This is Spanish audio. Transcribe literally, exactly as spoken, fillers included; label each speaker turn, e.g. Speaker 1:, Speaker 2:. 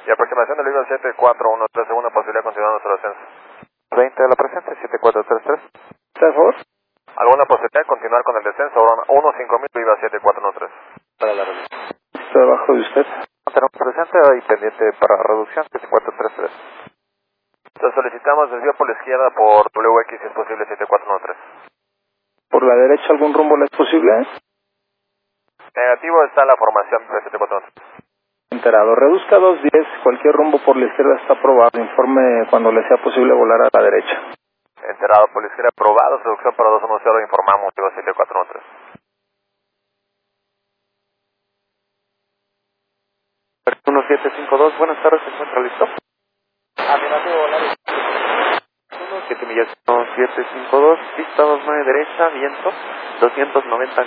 Speaker 1: Y aproximación del Viva siete cuatro uno tres, segunda posibilidad, continuando nuestro descenso.
Speaker 2: veinte de la presente, siete cuatro tres tres.
Speaker 3: Por favor.
Speaker 1: ¿Alguna posibilidad de continuar con el descenso? uno cinco mil, Viva siete cuatro uno tres. Para la reducción.
Speaker 3: Está debajo de usted.
Speaker 2: Tenemos presente y pendiente para reducción, siete cuatro tres tres.
Speaker 1: Entonces solicitamos desvío por la izquierda por W X si es posible, siete cuatro uno tres.
Speaker 3: ¿Por la derecha algún rumbo le es posible?
Speaker 1: Negativo está la formación de siete cuatro uno tres.
Speaker 3: Enterado. Reduzca dos diez, cualquier rumbo por la izquierda está aprobado. Informe cuando le sea posible volar a la derecha.
Speaker 1: Enterado por la izquierda, aprobado, seducción para dos uno cero, informamos, Viva siete cuatro uno tres.
Speaker 2: uno siete cinco dos, buenas tardes, ¿se encuentra listo?
Speaker 1: Afirmativo, volar.
Speaker 2: siete millas, uno siete cinco dos, pista dos nueve derecha, viento, doscientos noventa